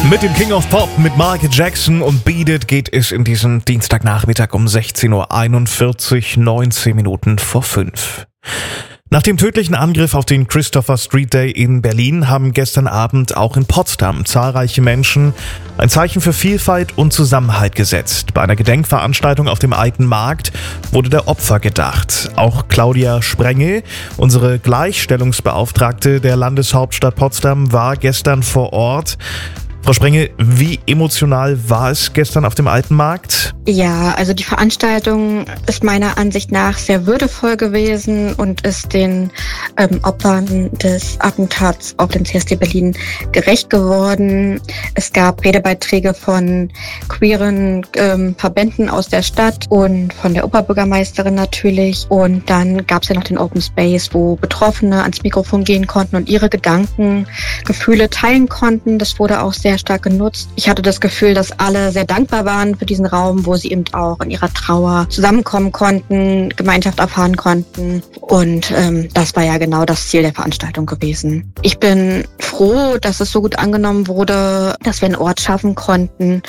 Mit dem King of Pop, mit Michael Jackson und Beat It geht es in diesem Dienstagnachmittag um 16:41 Uhr, 19 Minuten vor 5. Nach dem tödlichen Angriff auf den Christopher Street Day in Berlin haben gestern Abend auch in Potsdam zahlreiche Menschen ein Zeichen für Vielfalt und Zusammenhalt gesetzt. Bei einer Gedenkveranstaltung auf dem Alten Markt wurde der Opfer gedacht. Auch Claudia Sprengel, unsere Gleichstellungsbeauftragte der Landeshauptstadt Potsdam, war gestern vor Ort. Frau Sprengel, wie emotional war es gestern auf dem Alten Markt? Ja, also die Veranstaltung ist meiner Ansicht nach sehr würdevoll gewesen und ist den Opfern des Attentats auf den CSD Berlin gerecht geworden. Es gab Redebeiträge von queeren Verbänden aus der Stadt und von der Oberbürgermeisterin natürlich. Und dann gab es ja noch den Open Space, wo Betroffene ans Mikrofon gehen konnten und ihre Gedanken, Gefühle teilen konnten. Das wurde auch sehr stark genutzt. Ich hatte das Gefühl, dass alle sehr dankbar waren für diesen Raum, wo sie eben auch in ihrer Trauer zusammenkommen konnten, Gemeinschaft erfahren konnten. Und das war ja genau das Ziel der Veranstaltung gewesen. Ich bin froh, dass es so gut angenommen wurde, dass wir einen Ort schaffen konnten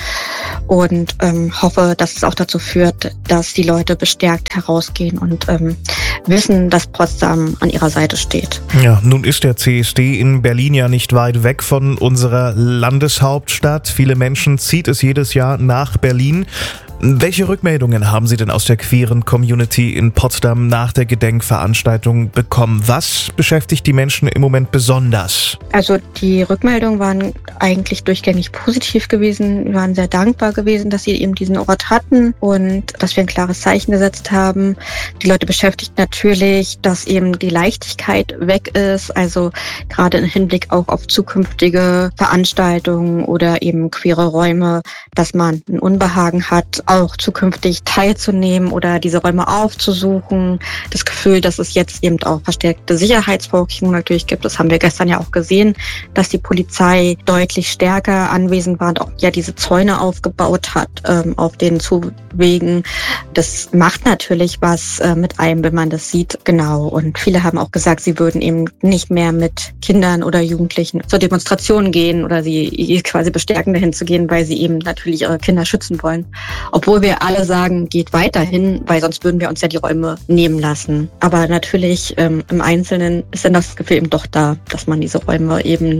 und hoffe, dass es auch dazu führt, dass die Leute bestärkt herausgehen und wissen, dass Potsdam an ihrer Seite steht. Ja, nun ist der CSD in Berlin ja nicht weit weg von unserer Landeshauptstadt. Viele Menschen zieht es jedes Jahr nach Berlin. Welche Rückmeldungen haben Sie denn aus der queeren Community in Potsdam nach der Gedenkveranstaltung bekommen? Was beschäftigt die Menschen im Moment besonders? Also die Rückmeldungen waren eigentlich durchgängig positiv gewesen. Wir waren sehr dankbar gewesen, dass sie eben diesen Ort hatten und dass wir ein klares Zeichen gesetzt haben. Die Leute beschäftigt natürlich, dass eben die Leichtigkeit weg ist. Also gerade im Hinblick auch auf zukünftige Veranstaltungen oder eben queere Räume, dass man ein Unbehagen hat, auch zukünftig teilzunehmen oder diese Räume aufzusuchen. Das Gefühl, dass es jetzt eben auch verstärkte Sicherheitsvorkehrungen natürlich gibt. Das haben wir gestern ja auch gesehen, dass die Polizei deutlich stärker anwesend war und auch ja diese Zäune aufgebaut hat auf den Zuwegen. Das macht natürlich was mit einem, wenn man das sieht. Genau. Und viele haben auch gesagt, sie würden eben nicht mehr mit Kindern oder Jugendlichen zur Demonstration gehen oder sie quasi bestärken, dahin zu gehen, weil sie eben natürlich ihre Kinder schützen wollen. Obwohl wir alle sagen, geht weiterhin, weil sonst würden wir uns ja die Räume nehmen lassen. Aber natürlich im Einzelnen ist dann das Gefühl eben doch da, dass man diese Räume eben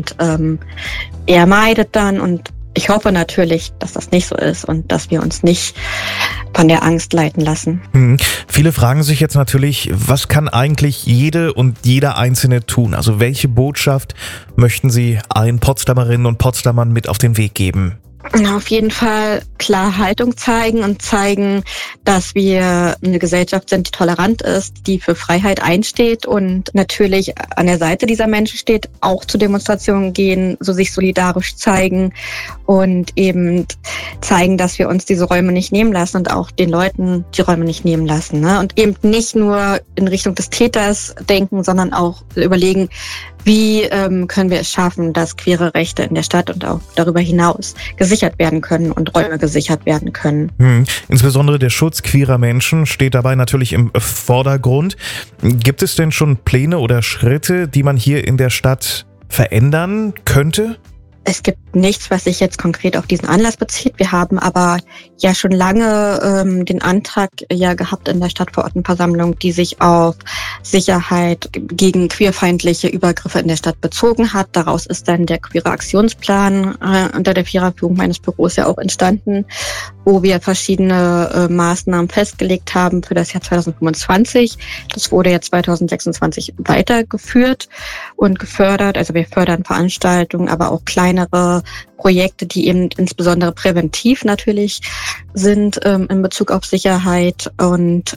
eher meidet dann. Und ich hoffe natürlich, dass das nicht so ist und dass wir uns nicht von der Angst leiten lassen. Viele fragen sich jetzt natürlich, was kann eigentlich jede und jeder Einzelne tun? Also welche Botschaft möchten Sie allen Potsdamerinnen und Potsdamern mit auf den Weg geben? Auf jeden Fall klar Haltung zeigen und zeigen, dass wir eine Gesellschaft sind, die tolerant ist, die für Freiheit einsteht und natürlich an der Seite dieser Menschen steht, auch zu Demonstrationen gehen, so sich solidarisch zeigen und eben zeigen, dass wir uns diese Räume nicht nehmen lassen und auch den Leuten die Räume nicht nehmen lassen. Ne? Und eben nicht nur in Richtung des Täters denken, sondern auch überlegen, wie können wir es schaffen, dass queere Rechte in der Stadt und auch darüber hinaus gesichert werden können und Räume gesichert werden können. Insbesondere der Schutz queerer Menschen steht dabei natürlich im Vordergrund. Gibt es denn schon Pläne oder Schritte, die man hier in der Stadt verändern könnte? Es gibt nichts, was sich jetzt konkret auf diesen Anlass bezieht. Wir haben aber ja schon lange den Antrag ja gehabt in der Stadtverordnetenversammlung, die sich auf Sicherheit gegen queerfeindliche Übergriffe in der Stadt bezogen hat. Daraus ist dann der queere Aktionsplan unter der Viererführung meines Büros ja auch entstanden, wo wir verschiedene Maßnahmen festgelegt haben für das Jahr 2025. Das wurde ja 2026 weitergeführt und gefördert. Also wir fördern Veranstaltungen, aber auch kleinere Projekte, die eben insbesondere präventiv natürlich sind in Bezug auf Sicherheit und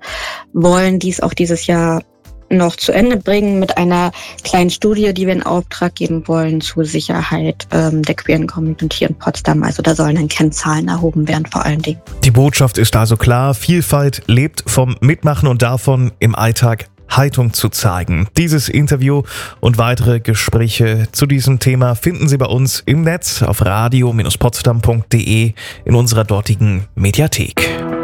wollen dies auch dieses Jahr noch zu Ende bringen mit einer kleinen Studie, die wir in Auftrag geben wollen zur Sicherheit der queeren Community in Potsdam. Also da sollen dann Kennzahlen erhoben werden vor allen Dingen. Die Botschaft ist also klar, Vielfalt lebt vom Mitmachen und davon im Alltag Haltung zu zeigen. Dieses Interview und weitere Gespräche zu diesem Thema finden Sie bei uns im Netz auf radio-potsdam.de in unserer dortigen Mediathek.